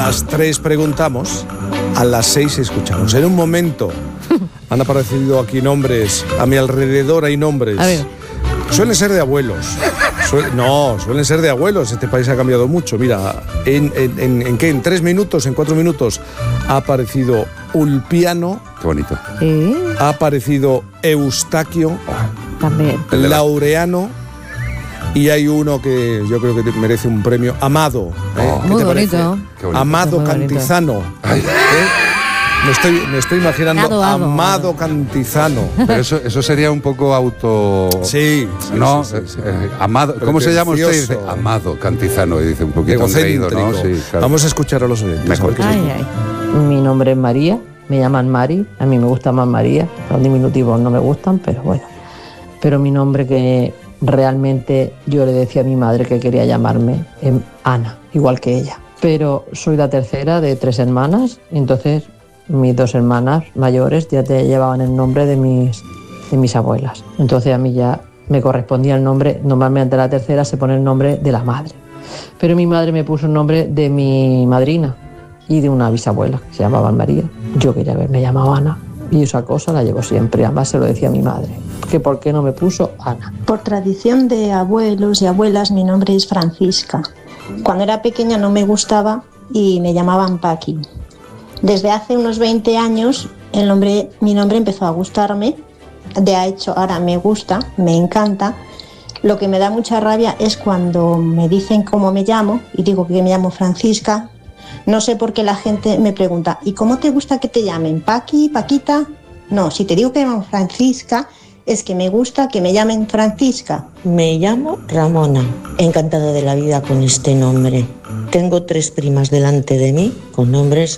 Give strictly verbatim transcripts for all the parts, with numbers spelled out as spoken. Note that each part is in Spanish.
las tres preguntamos, a las seis escuchamos. En un momento han aparecido aquí nombres, a mi alrededor hay nombres. A ver. Suelen ser de abuelos. Suel, no, suelen ser de abuelos. Este país ha cambiado mucho. Mira, ¿en, en, en, en qué? En tres minutos, en cuatro minutos ha aparecido Ulpiano. Qué bonito. ¿Eh? Ha aparecido Eustaquio. También. Laureano. Y hay uno que yo creo que merece un premio, Amado. ¿eh? Oh, ¿Qué muy te bonito. parece? Qué bonito. Amado Muy bonito. Cantizano. ¿eh? Me estoy, me estoy imaginando Ado, ado, Amado ado. Cantizano. Pero eso, eso sería un poco auto... Sí, sí, no, sí, sí, sí. eh, Amado, ¿cómo se llama usted? Dice, Pretencioso. Amado Cantizano, y dice un poquito engreído, Egocéntrico. ¿no? Sí, claro. Vamos a escuchar a los oyentes. Mejor. a ver qué Ay, dicen. ay. Mi nombre es María, me llaman Mari, a mí me gusta más María, los diminutivos no me gustan, pero bueno. Pero mi nombre que realmente yo le decía a mi madre que quería llamarme es Ana, igual que ella. Pero soy la tercera de tres hermanas, y entonces mis dos hermanas mayores ya te llevaban el nombre de mis, de mis abuelas. Entonces a mí ya me correspondía el nombre, normalmente a la tercera se pone el nombre de la madre. Pero mi madre me puso el nombre de mi madrina y de una bisabuela que se llamaba María. Yo quería haberme llamado Ana y esa cosa la llevo siempre, además se lo decía a mi madre, que por qué no me puso Ana. Por tradición de abuelos y abuelas, mi nombre es Francisca. Cuando era pequeña no me gustaba y me llamaban Paqui. Desde hace unos veinte años el nombre, mi nombre empezó a gustarme, de hecho ahora me gusta, me encanta. Lo que me da mucha rabia es cuando me dicen cómo me llamo y digo que me llamo Francisca. No sé por qué la gente me pregunta, ¿y cómo te gusta que te llamen? ¿Paqui? ¿Paquita? No, si te digo que me llamo Francisca, es que me gusta que me llamen Francisca. Me llamo Ramona, encantada de la vida con este nombre. Tengo tres primas delante de mí con nombres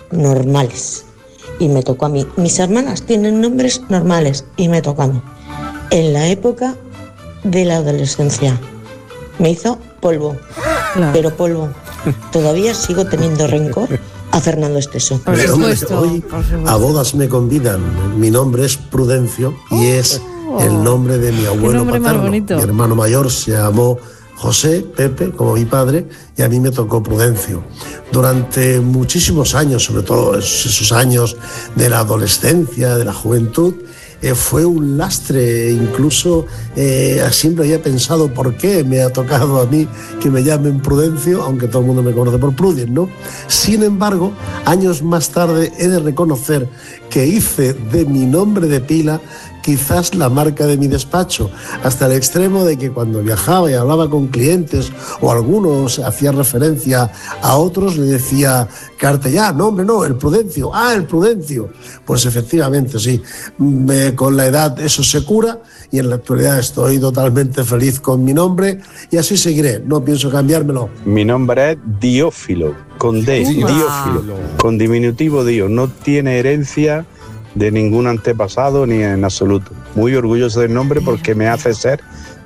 normales y me tocó a mí. Mis hermanas tienen nombres normales y me tocó a mí. En la época de la adolescencia me hizo polvo, Claro. pero polvo. Todavía sigo teniendo rencor a Fernando Esteso. Por Pero, hombre, supuesto, hoy por supuesto. a bodas me convidan. Mi nombre es Prudencio y es el nombre de mi abuelo nombre más paterno. bonito. Mi hermano mayor se llamó José, Pepe, como mi padre, y a mí me tocó Prudencio. Durante muchísimos años, sobre todo esos años de la adolescencia, de la juventud, eh, fue un lastre. Incluso eh, siempre había pensado por qué me ha tocado a mí que me llamen Prudencio, aunque todo el mundo me conoce por Prudence, ¿no? Sin embargo, años más tarde he de reconocer que hice de mi nombre de pila quizás la marca de mi despacho, hasta el extremo de que cuando viajaba y hablaba con clientes o algunos hacía referencia a otros, le decía Cartellá, no hombre, no, el Prudencio, ah, el Prudencio. Pues efectivamente, sí, me, con la edad eso se cura y en la actualidad estoy totalmente feliz con mi nombre y así seguiré, no pienso cambiármelo. Mi nombre es Diófilo, con D, Uva. Diófilo, con diminutivo Dio, no tiene herencia de ningún antepasado ni en absoluto. Muy orgulloso del nombre porque me hace ser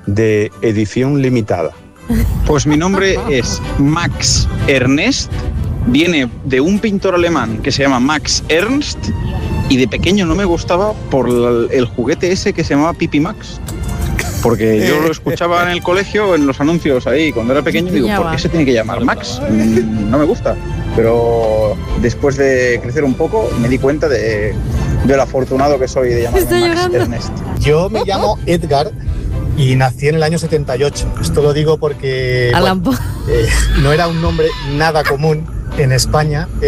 de edición limitada. Pues mi nombre es Max Ernst, viene de un pintor alemán que se llama Max Ernst y de pequeño no me gustaba por el, el juguete ese que se llamaba Pipi Max. Porque yo lo escuchaba en el colegio, en los anuncios ahí, cuando era pequeño, y digo, ¿por qué se tiene que llamar Max? Mm, no me gusta. Pero después de crecer un poco, me di cuenta de, de lo afortunado que soy de llamarme Estoy Max llorando. Ernst. Yo me llamo Edgar y nací en el año setenta y ocho. Esto lo digo porque Alan bueno, eh, no era un nombre nada común en España.